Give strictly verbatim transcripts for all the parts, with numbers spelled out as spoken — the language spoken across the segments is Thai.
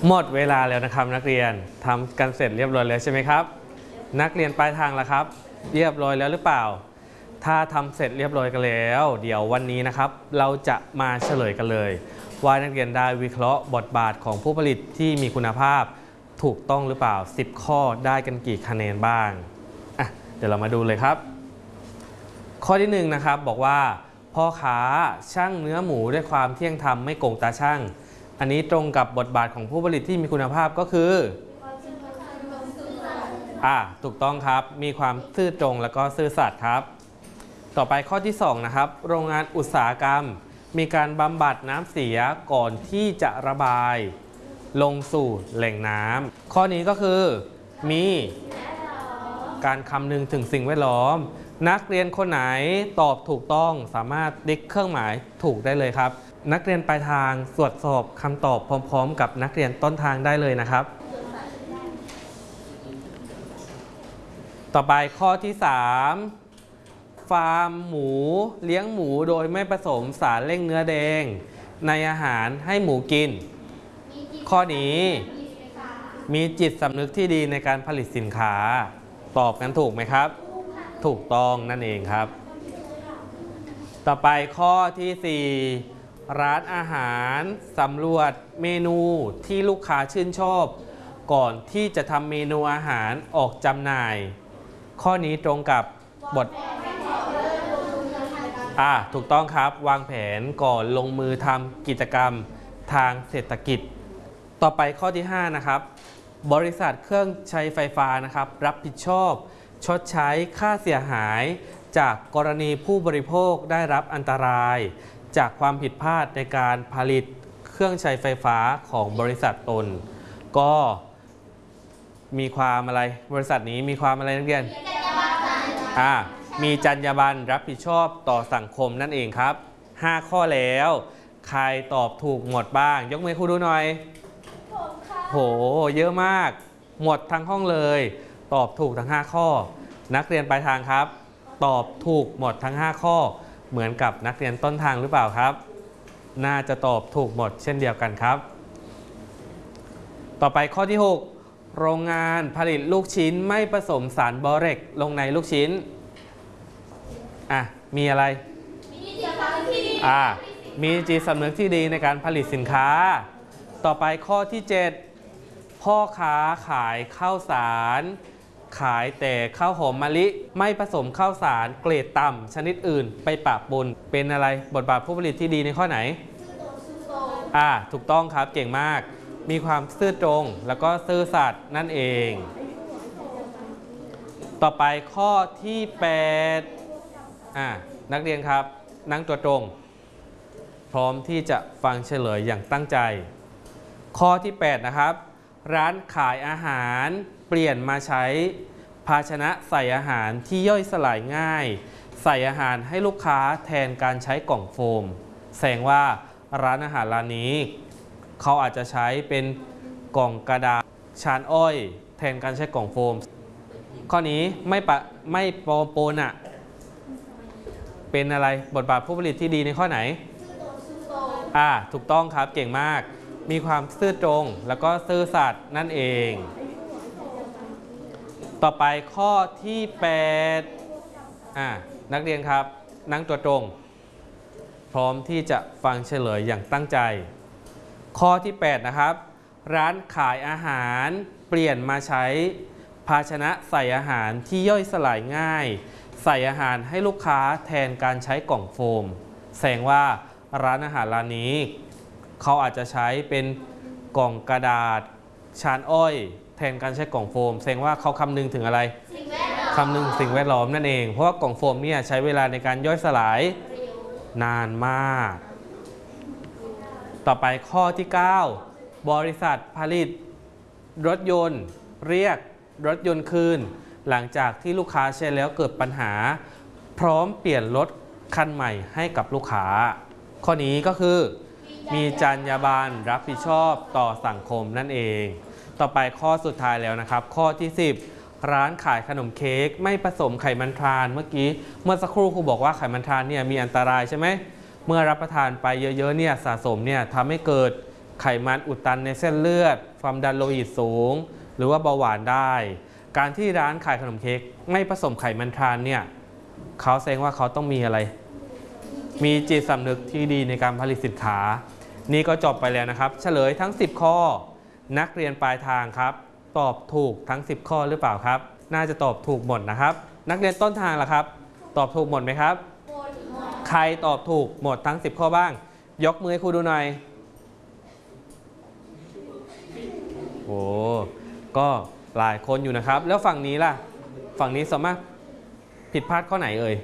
หมดเวลาแล้วนะครับนักเรียนทำกันเสร็จเรียบร้อยแล้วใช่ไหมครับนักเรียนปลายทางแล้วครับเรียบร้อยแล้วหรือเปล่าถ้าทำเสร็จเรียบร้อยกันแล้วเดี๋ยววันนี้นะครับเราจะมาเฉลยกันเลยว่านักเรียนได้วิเคราะห์บทบาทของผู้ผลิตที่มีคุณภาพถูกต้องหรือเปล่าสิบข้อได้กันกี่คะแนนบ้างอ่ะเดี๋ยวเรามาดูเลยครับข้อที่หนึ่งนะครับบอกว่าพ่อค้าช่างเนื้อหมูด้วยความเที่ยงธรรมไม่โกงตาช่างอันนี้ตรงกับบทบาทของผู้ผลิตที่มีคุณภาพก็คืออ่าถูกต้องครับมีความซื่อตรงแล้วก็ซื่อสัตย์ครับต่อไปข้อที่สองนะครับโรงงานอุตสาหกรรมมีการบำบัดน้ำเสียก่อนที่จะระบายลงสู่แหล่งน้ำข้อนี้ก็คือมีการคำนึงถึงสิ่งแวดล้อมนักเรียนคนไหนตอบถูกต้องสามารถติ๊กเครื่องหมายถูกได้เลยครับนักเรียนปลายทางตรวจสอบคำตอบพร้อมๆกับนักเรียนต้นทางได้เลยนะครับต่อไปข้อที่สามฟาร์มหมูเลี้ยงหมูโดยไม่ผสมสารเร่งเนื้อแดงในอาหารให้หมูกินข้อนี้มีจิตสำนึกที่ดีในการผลิตสินค้าตอบกันถูกไหมครับถูกต้องนั่นเองครับต่อไปข้อที่สี่ร้านอาหารสำรวจเมนูที่ลูกค้าชื่นชอบก่อนที่จะทำเมนูอาหารออกจำหน่ายข้อนี้ตรงกับบทอ่าถูกต้องครับวางแผนก่อนลงมือทำกิจกรรมทางเศรษฐกิจต่อไปข้อที่ห้านะครับบริษัทเครื่องใช้ไฟฟ้านะครับรับผิดชอบชดใช้ค่าเสียหายจากกรณีผู้บริโภคได้รับอันตรายจากความผิดพลาดในการผลิตเครื่องใช้ไฟฟ้าของบริษัทตนก็มีความอะไรบริษัทนี้มีความอะไรนักเรียนอ่ามีจรรยาบรรณรับผิดชอบต่อสังคมนั่นเองครับห้าข้อแล้วใครตอบถูกหมดบ้างยกมือครูดูหน่อยโหเยอะมากหมดทั้งห้องเลยตอบถูกทั้งห้าข้อนักเรียนปลายทางครับตอบถูกหมดทั้งห้าข้อเหมือนกับนักเรียนต้นทางหรือเปล่าครับน่าจะตอบถูกหมดเช่นเดียวกันครับต่อไปข้อที่หกโรงงานผลิตลูกชิ้นไม่ผสมสารบอเรกลงในลูกชิ้นอ่ะมีอะไรอ่ามีจิตสำนึกที่ดีในการผลิตสินค้าต่อไปข้อที่เจ็ดพ่อค้าขายข้าวสารขายแต่ข้าวหอมมะลิไม่ผสมข้าวสารเกรดต่ำชนิดอื่นไปปะปนเป็นอะไรบทบาทผู้ผลิตที่ดีในข้อไหนอ่าถูกต้องครับเก่งมากมีความซื่อตรงแล้วก็ซื่อสัตย์นั่นเองต่อไปข้อที่แปดอ่านักเรียนครับนั่งตัวตรงพร้อมที่จะฟังเฉลยอย่างตั้งใจข้อที่แปดนะครับร้านขายอาหารเปลี่ยนมาใช้ภาชนะใส่อาหารที่ย่อยสลายง่ายใส่อาหารให้ลูกค้าแทนการใช้กล่องโฟมแสดงว่าร้านอาหารร้านนี้เขาอาจจะใช้เป็นกล่องกระดาษชานอ้อยแทนการใช้กล่องโฟมข้อนี้ไม่ปะไม่ปนปนอ่ะเป็นอะไรบทบาทผู้ผลิตที่ดีในข้อไหนอ่าถูกต้องครับเก่งมากมีความซื่อตรงแล้วก็ซื่อสัตย์นั่นเองต่อไปข้อที่แปดอ่านักเรียนครับนั่งตัวตรงพร้อมที่จะฟังเฉลยอย่างตั้งใจข้อที่แปดนะครับร้านขายอาหารเปลี่ยนมาใช้ภาชนะใส่อาหารที่ย่อยสลายง่ายใส่อาหารให้ลูกค้าแทนการใช้กล่องโฟมแสดงว่าร้านอาหารร้านนี้เขาอาจจะใช้เป็นกล่องกระดาษชานอ้อยแทนการใช้กล่องโฟมแสดงว่าเขาคำนึงถึงอะไรคำนึงสิ่งแวดล้อมนั่นเองเพราะว่ากล่องโฟมเนี่ยใช้เวลาในการย่อยสลายนานมากต่อไปข้อที่เก้าบริษัทผลิตรถยนต์เรียกรถยนต์คืนหลังจากที่ลูกค้าใช้แล้วเกิดปัญหาพร้อมเปลี่ยนรถคันใหม่ให้กับลูกค้าข้อนี้ก็คือมีจรรยาบรรณรับผิดชอบต่อสังคมนั่นเองต่อไปข้อสุดท้ายแล้วนะครับข้อที่สิบร้านขายขนมเค้กไม่ผสมไขมันทรานเมื่อกี้เมื่อสักครู่ครูบอกว่าไขมันทรานเนี่ยมีอันตรายใช่ไหมเมื่อรับประทานไปเยอะๆเนี่ยสะสมเนี่ยทำให้เกิดไขมันอุดตันในเส้นเลือดความดันโลหิตสูงหรือว่าเบาหวานได้ การที่ร้านขายขนมเค้กไม่ผสมไขมันทรานเนี่ยเขาแสดงว่าเขาต้องมีอะไรมีจิตสำนึกที่ดีในการผลิตสินค้านี่ก็จบไปแล้วนะครับเฉลยทั้งสิบข้อนักเรียนปลายทางครับตอบถูกทั้งสิบข้อหรือเปล่าครับน่าจะตอบถูกหมดนะครับนักเรียนต้นทางล่ะครับตอบถูกหมดไหมครับใครตอบถูกหมดทั้งสิบข้อบ้างยกมือให้ครูดูหน่อยโอ้ก็หลายคนอยู่นะครับแล้วฝั่งนี้ล่ะฝั่งนี้สมมติผิดพลาดข้อไหนเอ่ย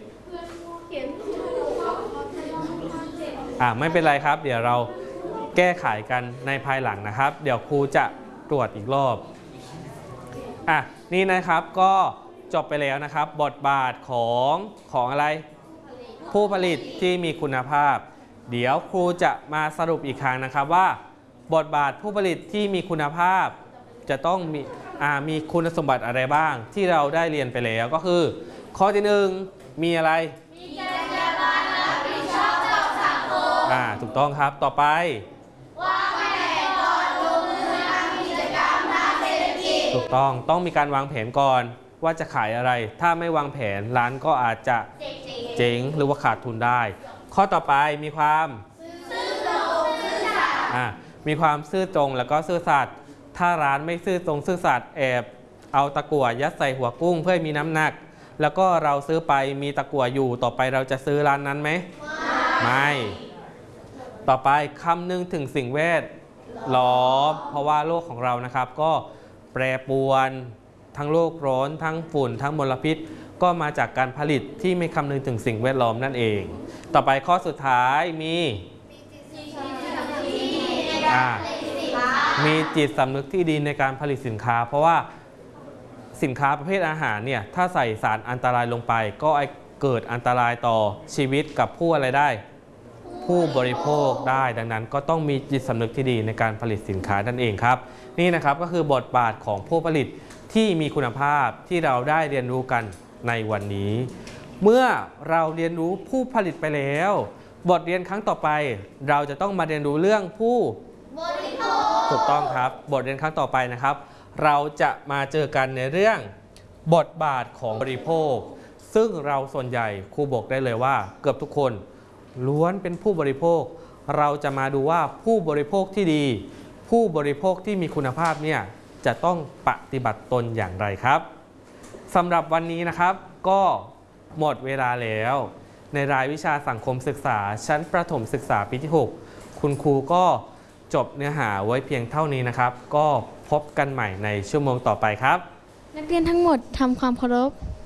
อ่าไม่เป็นไรครับเดี๋ยวเราแก้ไขกันในภายหลังนะครับเดี๋ยวครูจะตรวจอีกรอบอ่ะนี่นะครับก็จบไปแล้วนะครับบทบาทของของอะไรผู้ผลิตที่มีคุณภาพเดี๋ยวครูจะมาสรุปอีกครั้งนะครับว่าบทบาทผู้ผลิตที่มีคุณภาพจะต้องมีอ่ามีคุณสมบัติอะไรบ้างที่เราได้เรียนไปแล้วก็คือข้อที่หนึ่งมีอะไรมีจรรยาบรรณรับผิดชอบต่อสังคมอ่าถูกต้องครับต่อไปวางแผนก่อนลงมือทำกิจกรรมทางเศรษฐกิจถูกต้องต้องมีการวางแผนก่อนว่าจะขายอะไรถ้าไม่วางแผนร้านก็อาจจะเจ๊งหรือว่าขาดทุนได้ข้อต่อไปมีความซื่อตรงซื่อสัตย์อ่ามีความซื่อตรงแล้วก็ซื่อสัตย์ถ้าร้านไม่ซื่อตรงซื่อสัตย์แอบเอาตะกั่วยัดใส่หัวกุ้งเพื่อให้มีน้ำหนักแล้วก็เราซื้อไปมีตะกั่วอยู่ต่อไปเราจะซื้อร้านนั้นไหมไม่ต่อไปคำนึงถึงสิ่งแวดล้อมเพราะว่าโลกของเรานะครับก็แปรปรวนทั้งโลกร้อนทั้งฝุ่นทั้งมลพิษก็มาจากการผลิตที่ไม่คำนึงถึงสิ่งแวดล้อมนั่นเองต่อไปข้อสุดท้ายมีมีจิตสำนึกที่ดีในการผลิตสินค้าเพราะว่าสินค้าประเภทอาหารเนี่ยถ้าใส่สารอันตรายลงไปก็เกิดอันตรายต่อชีวิตกับผู้อะไรได้ผู้บริโภคได้ดังนั้นก็ต้องมีจิตสำนึกที่ดีในการผลิตสินค้านั่นเองครับนี่นะครับก็คือบทบาทของผู้ผลิตที่มีคุณภาพที่เราได้เรียนรู้กันในวันนี้เมื่อเราเรียนรู้ผู้ผลิตไปแล้วบทเรียนครั้งต่อไปเราจะต้องมาเรียนรู้เรื่องผู้บริโภคถูกต้องครับบทเรียนครั้งต่อไปนะครับเราจะมาเจอกันในเรื่องบทบาทของบริโภคซึ่งเราส่วนใหญ่ครูบอกได้เลยว่าเกือบทุกคนล้วนเป็นผู้บริโภคเราจะมาดูว่าผู้บริโภคที่ดีผู้บริโภคที่มีคุณภาพเนี่ยจะต้องปฏิบัติตนอย่างไรครับสำหรับวันนี้นะครับก็หมดเวลาแล้วในรายวิชาสังคมศึกษาชั้นประถมศึกษาปีที่หกคุณครูก็จบเนื้อหาไว้เพียงเท่านี้นะครับก็พบกันใหม่ในชั่วโมงต่อไปครับนักเรียนทั้งหมดทำความเคารพ